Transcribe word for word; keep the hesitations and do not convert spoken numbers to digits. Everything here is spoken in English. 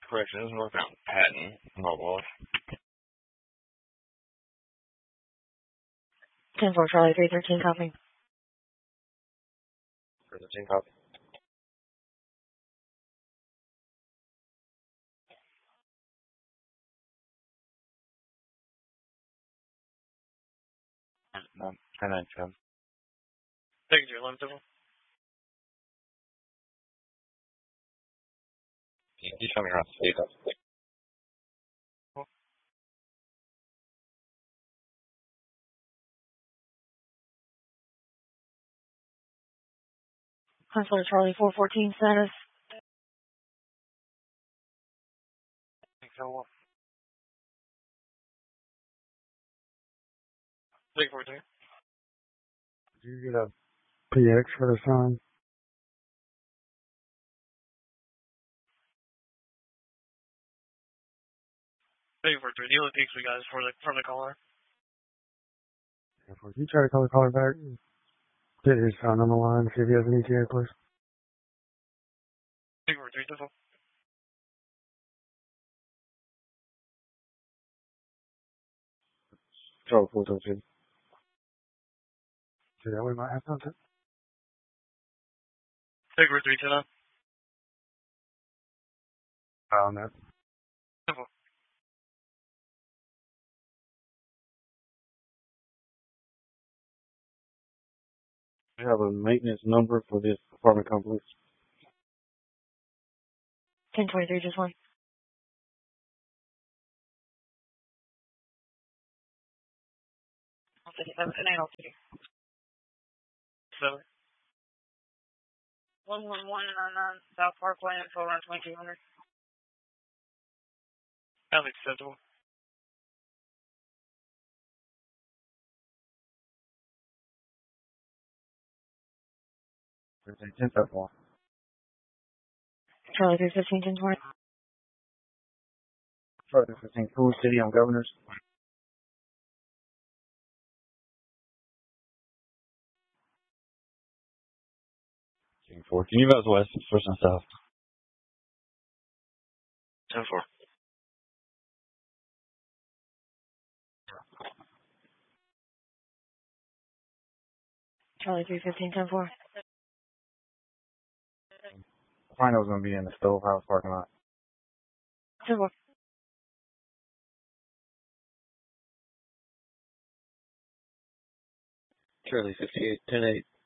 Correction, this is Northbound Patton, Mobile. ten four Charlie three thirteen copy. three thirteen copy. No, ten nine seven. Thank you, eleven seven. You tell me around speed up. Hustler Charlie four fourteen status. So, three fourteen. Did you get a P X for the sign? three fourteen. The only peaks we got is for the, from the caller. If you try to call the caller back, get his son on the line, see if he has an E T A, please. three forty-three, simple. Charlie four thirteen. See, that we might have something. three forty-three, ten nine. On that. Simple. We have a maintenance number for this apartment complex. ten twenty-three, just one. I'll take it. An eight, I'll take it. Seven. one one one nine nine South Parkway, info around twenty-two hundred. That's acceptable. ten so far. Charlie three fifteen, ten twenty. Charlie fifteen, Cool City on Governors. King four. Can you advise west, first and south? ten four. Charlie three fifteen, ten four. Rhino's going to be in the Stove House parking lot. ten four. Charlie fifty-eight, ten eight.